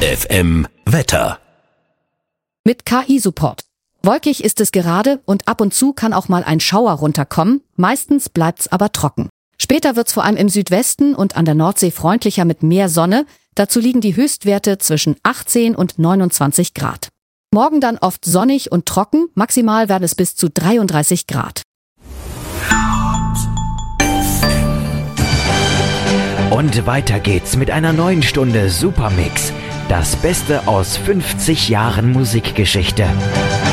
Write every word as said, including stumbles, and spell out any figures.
F M Wetter. Mit K I-Support. Wolkig ist es gerade und ab und zu kann auch mal ein Schauer runterkommen. Meistens bleibt's aber trocken. Später wird's vor allem im Südwesten und an der Nordsee freundlicher mit mehr Sonne. Dazu liegen die Höchstwerte zwischen achtzehn und neunundzwanzig Grad. Morgen dann oft sonnig und trocken. Maximal werden es bis zu dreiunddreißig Grad. Und weiter geht's mit einer neuen Stunde Supermix. Das Beste aus fünfzig Jahren Musikgeschichte.